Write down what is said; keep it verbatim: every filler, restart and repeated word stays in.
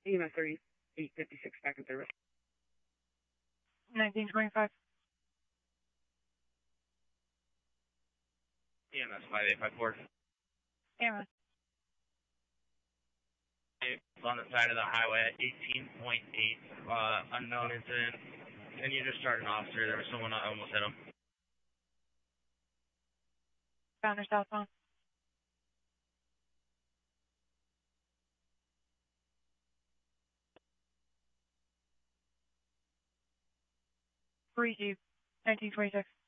E M S thirty-eight fifty-six back at service. nineteen twenty-five. E M S five eight five four. E M S. It's on the side of the highway at eighteen point eight, uh, unknown incident. And you just started an officer. There was someone I almost hit him. Founder southbound. Three Jeep, nineteen twenty-six.